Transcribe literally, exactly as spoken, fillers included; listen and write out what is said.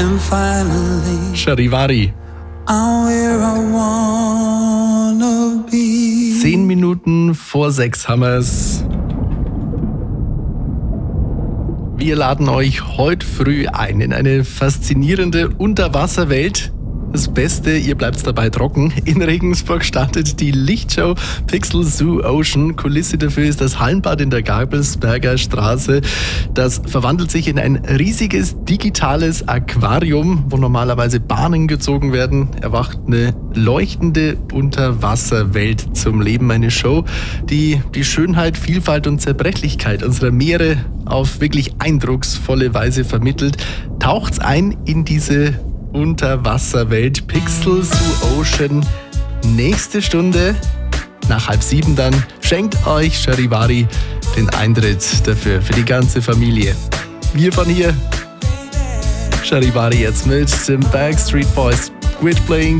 And finally, Charivari. I'm where I wanna be. Zehn Minuten vor sechs haben wir's. Wir laden euch heute früh ein in eine faszinierende Unterwasserwelt. Das Beste, ihr bleibt dabei trocken. In Regensburg startet die Lichtshow Pixel Zoo Ocean. Kulisse dafür ist das Hallenbad in der Gabelsberger Straße. Das verwandelt sich in ein riesiges digitales Aquarium, wo normalerweise Bahnen gezogen werden. Erwacht eine leuchtende Unterwasserwelt zum Leben. Eine Show, die die Schönheit, Vielfalt und Zerbrechlichkeit unserer Meere auf wirklich eindrucksvolle Weise vermittelt. Taucht's ein in diese Unterwasserwelt Pixel Zoo Ocean. Nächste Stunde, nach halb sieben dann, schenkt euch Charivari den Eintritt dafür, für die ganze Familie. Wir von hier, Charivari jetzt mit den Backstreet Boys. Quit Playing